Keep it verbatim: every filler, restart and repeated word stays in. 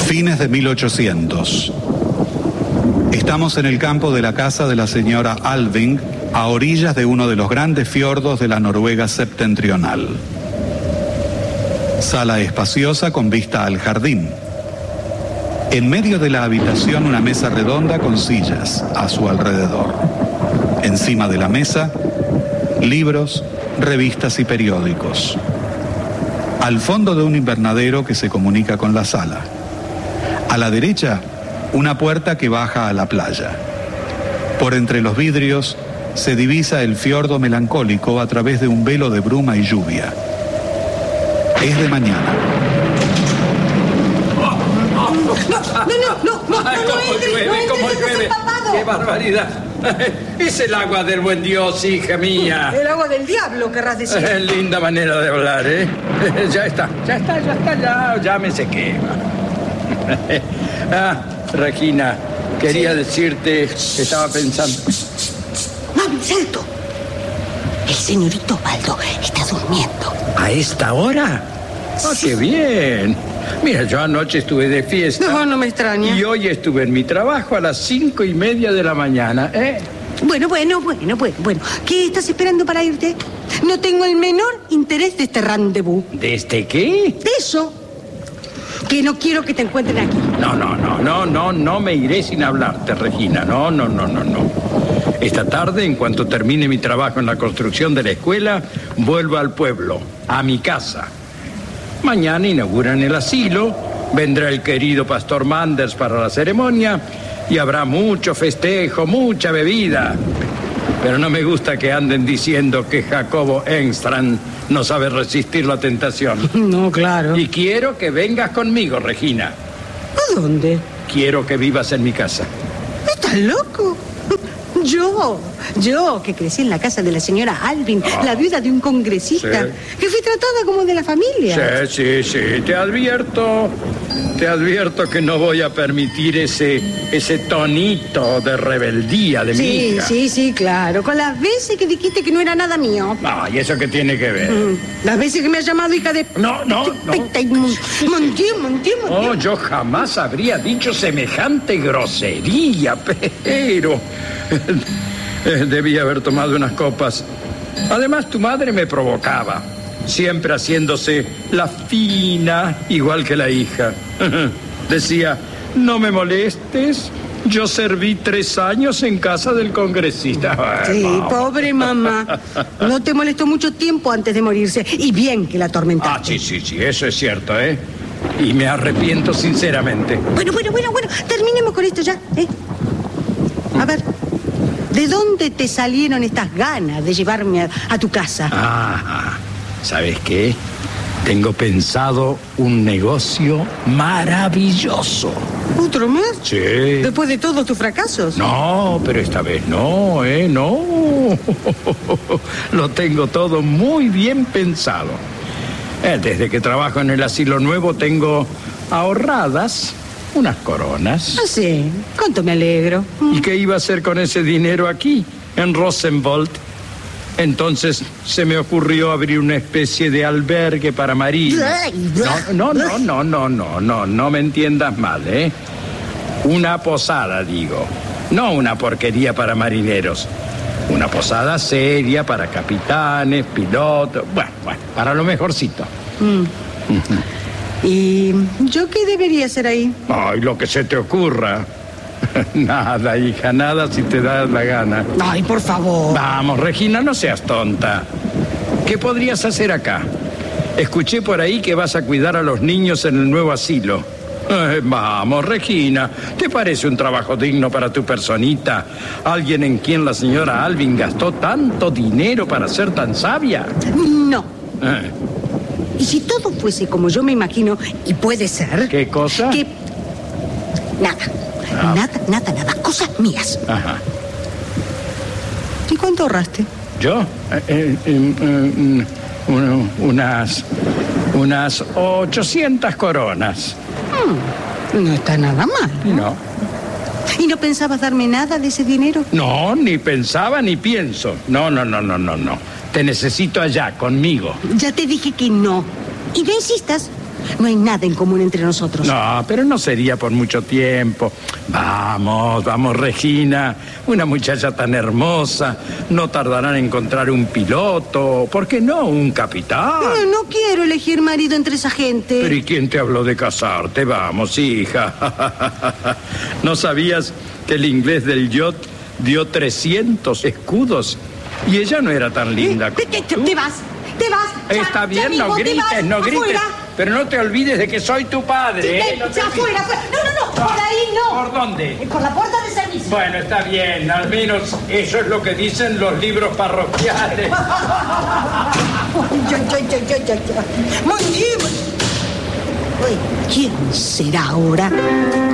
Fines de mil ochocientos. Estamos en el campo de la casa de la señora Alving, a orillas de uno de los grandes fiordos de la Noruega septentrional. Sala espaciosa con vista al jardín. En medio de la habitación una mesa redonda con sillas a su alrededor. Encima de la mesa, libros, revistas y periódicos. Al fondo de un invernadero que se comunica con la sala. A la derecha, una puerta que baja a la playa. Por entre los vidrios se divisa el fiordo melancólico a través de un velo de bruma y lluvia. Es de mañana. No, no, no, no, Ay, no, cómo no entres, llueve, no entres, cómo estás llueve. empapado. ¡Qué barbaridad! Es el agua del buen Dios, hija mía. El agua del diablo, querrás decir. Eh, linda manera de hablar, ¿eh? Ya está, ya está, ya está, ya, ya me sequé. Ah, Regina, quería decirte, estaba pensando... Mami, salto. El señorito Osvaldo está durmiendo. ¿A esta hora? ¡Ah, qué bien! Mira, yo anoche estuve de fiesta. No, no me extraña. Y hoy estuve en mi trabajo a las cinco y media de la mañana, ¿eh? Bueno, bueno, bueno, bueno, bueno. ¿Qué estás esperando para irte? No tengo el menor interés de este rendezvous. ¿De este qué? De eso. Que no quiero que te encuentren aquí. No, no, no, no, no, no me iré sin hablarte, Regina. No, no, no, no, no. Esta tarde, en cuanto termine mi trabajo en la construcción de la escuela, vuelvo al pueblo, a mi casa. Mañana inauguran el asilo, vendrá el querido pastor Manders para la ceremonia y habrá mucho festejo, mucha bebida. Pero no me gusta que anden diciendo que Jacobo Engstrand no sabe resistir la tentación. No, claro. Y quiero que vengas conmigo, Regina. ¿A dónde? Quiero que vivas en mi casa. ¿Estás loco? Yo, yo que crecí en la casa de la señora Alvin, Ah. la viuda de un congresista, Sí. que fui tratada como de la familia. Sí, sí, sí, te advierto, te advierto que no voy a permitir ese, ese tonito de rebeldía de mi Sí, hija. sí, sí, claro. Con las veces que dijiste que no era nada mío. Ah, ¿y eso qué tiene que ver? Mm, Las veces que me has llamado hija de... No, no, no. Montiel, Montiel, Oh, yo jamás habría dicho semejante grosería, pero... eh, Debía haber tomado unas copas. Además, tu madre me provocaba, siempre haciéndose la fina, igual que la hija. Decía, no me molestes, yo serví tres años en casa del congresista. Sí, Vamos. pobre mamá. No te molestó mucho tiempo antes de morirse. Y bien que la Ah, atormentaste. sí, sí, sí, eso es cierto, ¿eh? Y me arrepiento sinceramente. Bueno, bueno, bueno, bueno. Terminemos con esto ya, ¿eh? A ver, ¿de dónde te salieron estas ganas de llevarme a, a tu casa? Ah, ¿sabes qué? Tengo pensado un negocio maravilloso. ¿Otro más? Sí. Después de todos tus fracasos. No, pero esta vez no, ¿eh? No. Lo tengo todo muy bien pensado. Eh, desde que trabajo en el asilo nuevo tengo ahorradas unas coronas. Ah, sí. Cuánto me alegro. ¿Y qué iba a hacer con ese dinero aquí, en Rosenwald? Entonces se me ocurrió abrir una especie de albergue para marinos. No, no, no, no, no, no, no, no me entiendas mal, ¿eh? Una posada, digo. No una porquería para marineros. Una posada seria para capitanes, pilotos. Bueno, bueno, para lo mejorcito. Mm. ¿Y yo qué debería hacer ahí? Ay, lo que se te ocurra. Nada, hija, nada si te das la gana. Ay, por favor. Vamos, Regina, no seas tonta. ¿Qué podrías hacer acá? Escuché por ahí que vas a cuidar a los niños en el nuevo asilo. Eh, vamos, Regina, ¿te parece un trabajo digno para tu personita? Alguien en quien la señora Alvin gastó tanto dinero para ser tan sabia. No. Eh, Y si todo fuese como yo me imagino, y puede ser... ¿Qué cosa? Que... Nada. Ah. Nada, nada, nada. Cosas mías. Ajá. ¿Y cuánto ahorraste? ¿Yo? Eh, eh, eh, eh, un- unas... Unas ochocientas coronas. Mm, no está nada mal. No. ¿Y no pensabas darme nada de ese dinero? No, ni pensaba ni pienso. No, no, no, no, no, no. Te necesito allá, conmigo. Ya te dije que no. Y no insistas. No hay nada en común entre nosotros. No, pero no sería por mucho tiempo. Vamos, vamos, Regina. Una muchacha tan hermosa. No tardará en encontrar un piloto. ¿Por qué no? Un capitán. No, no quiero elegir marido entre esa gente. Pero ¿y quién te habló de casarte? Vamos, hija. ¿No sabías que el inglés del yacht dio trescientos escudos? Y ella no era tan linda. Te, te, te, te vas, te vas. Ya, Está bien, ya no mismo, grites, vas, no grites. afuera. Pero no te olvides de que soy tu padre, Sí, ¿eh? te- No te ya, olvides. afuera, afuera. No, no, no, por ahí no. ¿Por dónde? Eh, Por la puerta de servicio. Bueno, está bien, al menos eso es lo que dicen los libros parroquiales. Ay, ay, ay, ay, ay, ay. Muy bien. Uy, ¿quién será ahora?